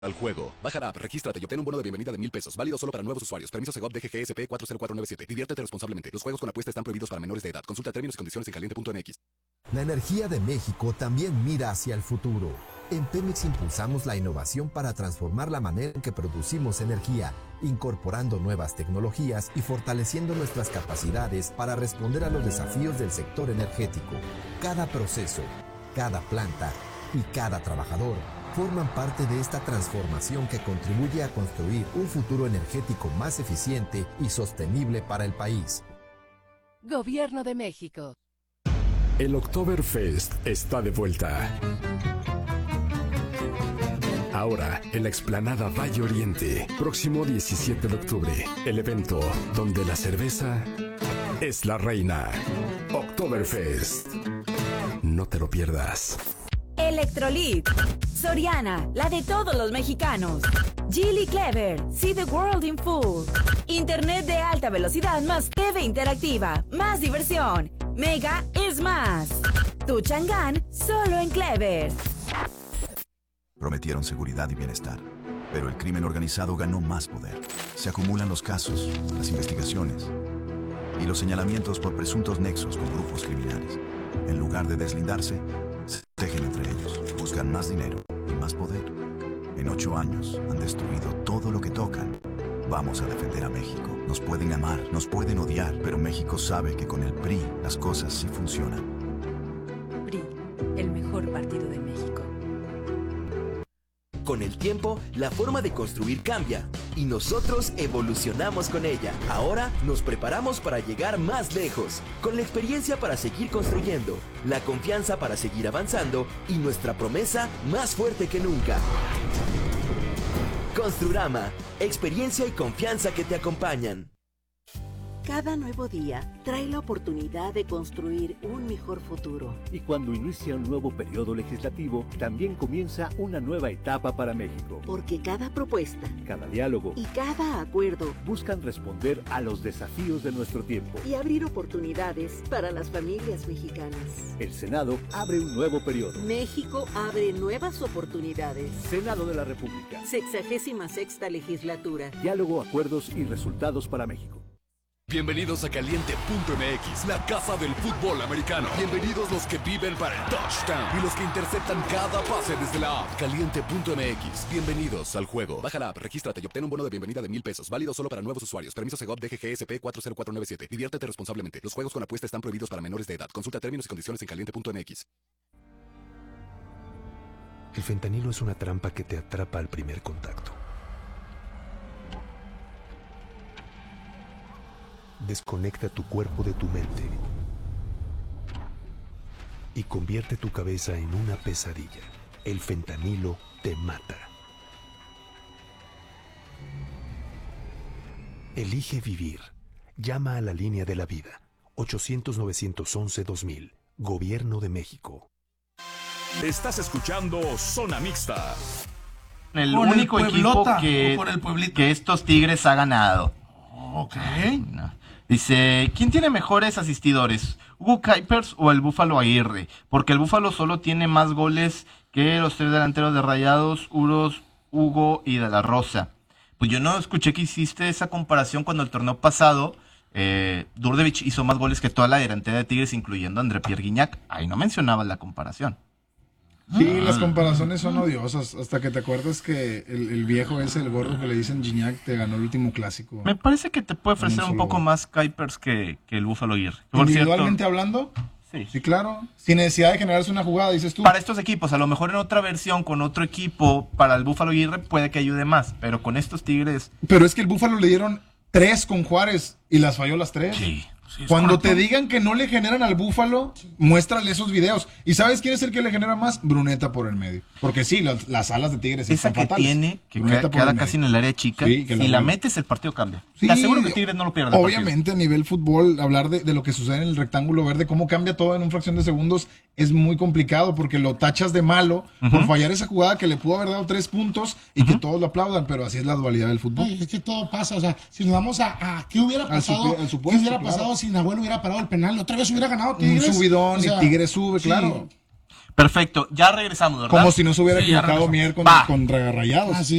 Al juego. Baja la app, regístrate y obtén un bono de bienvenida de $1,000. Válido solo para nuevos usuarios. Permiso Segov DGGSP 40497. Diviértete responsablemente. Los juegos con apuesta están prohibidos para menores de edad. Consulta términos y condiciones en caliente.mx. La energía de México también mira hacia el futuro. En Pemex impulsamos la innovación para transformar la manera en que producimos energía, incorporando nuevas tecnologías y fortaleciendo nuestras capacidades para responder a los desafíos del sector energético. Cada proceso, cada planta y cada trabajador forman parte de esta transformación que contribuye a construir un futuro energético más eficiente y sostenible para el país. Gobierno de México. El Oktoberfest está de vuelta. Ahora, en la explanada Valle Oriente, próximo 17 de octubre, el evento donde la cerveza es la reina. Oktoberfest. No te lo pierdas. Electrolit, Soriana, la de todos los mexicanos. Geely Clever, see the world in full. Internet de alta velocidad más TV interactiva, más diversión. Mega es más. Tu Chang'an, solo en Clever. Prometieron seguridad y bienestar, pero el crimen organizado ganó más poder. Se acumulan los casos, las investigaciones y los señalamientos por presuntos nexos con grupos criminales. En lugar de deslindarse, se tejen entre ellos, buscan más dinero y más poder. En 8 años han destruido todo lo que tocan. Vamos a defender a México. Nos pueden amar, nos pueden odiar, pero México sabe que con el PRI las cosas sí funcionan. PRI, el mejor partido de México. Con el tiempo, la forma de construir cambia y nosotros evolucionamos con ella. Ahora nos preparamos para llegar más lejos, con la experiencia para seguir construyendo, la confianza para seguir avanzando y nuestra promesa más fuerte que nunca. Construrama, experiencia y confianza que te acompañan. Cada nuevo día trae la oportunidad de construir un mejor futuro. Y cuando inicia un nuevo periodo legislativo, también comienza una nueva etapa para México. Porque cada propuesta, cada diálogo y cada acuerdo buscan responder a los desafíos de nuestro tiempo y abrir oportunidades para las familias mexicanas. El Senado abre un nuevo periodo. México abre nuevas oportunidades. Senado de la República. 66ª legislatura. Diálogo, acuerdos y resultados para México. Bienvenidos a Caliente.mx, la casa del fútbol americano. Bienvenidos los que viven para el touchdown y los que interceptan cada pase desde la app. Caliente.mx, bienvenidos al juego. Baja la app, regístrate y obtén un bono de bienvenida de $1,000. Válido solo para nuevos usuarios. Permiso Segov DGGSP 40497. Diviértete responsablemente. Los juegos con apuesta están prohibidos para menores de edad. Consulta términos y condiciones en Caliente.mx. El fentanilo es una trampa que te atrapa al primer contacto. Desconecta tu cuerpo de tu mente y convierte tu cabeza en una pesadilla. El fentanilo te mata. Elige vivir. Llama a la línea de la vida. 800-911-2000. Gobierno de México. Estás escuchando Zona Mixta. El único equipo que estos Tigres ha ganado. Ok. No. Dice, ¿quién tiene mejores asistidores? ¿Hugo Kuipers o el Búfalo Aguirre? Porque el Búfalo solo tiene más goles que los 3 delanteros de Rayados, Hugo y De La Rosa. Pues yo no escuché que hiciste esa comparación cuando el torneo pasado Đurđević hizo más goles que toda la delantera de Tigres, incluyendo a André Pierre Gignac. Ahí no mencionabas la comparación. Sí, las comparaciones son odiosas, hasta que te acuerdas que el viejo ese, el gordo que le dicen Gignac, te ganó el último clásico. Me parece que te puede ofrecer un poco más Kuipers que el Búfalo Aguirre. ¿Individualmente hablando? Sí, claro. Sin necesidad de generarse una jugada, dices tú. Para estos equipos, a lo mejor en otra versión, con otro equipo, para el Búfalo Aguirre puede que ayude más, pero con estos Tigres... Pero es que el Búfalo le dieron 3 con Juárez y las falló las 3. Sí. Cuando te digan que no le generan al Búfalo, muéstrale esos videos. ¿Y sabes quién es el que le genera más? Bruneta por el medio. Porque sí, las alas de Tigres están fatales. Esa que tiene, que queda casi en el área chica, sí, si la metes el partido cambia. Sí, te aseguro que Tigres no lo pierde. Obviamente a nivel fútbol, hablar de lo que sucede en el rectángulo verde, cómo cambia todo en una fracción de segundos, es muy complicado porque lo tachas de malo por fallar esa jugada que le pudo haber dado 3 puntos y que todos lo aplaudan, pero así es la dualidad del fútbol. Es que todo pasa, o sea, si nos vamos a ¿qué hubiera pasado? ¿Qué hubiera pasado si Nahuel hubiera parado el penal? Otra vez hubiera ganado Tigres. Un subidón y Tigres sube, claro. Perfecto, ya regresamos, ¿verdad? Como si no se hubiera Sí, ya equivocado regresamos. Mier contra Rayados.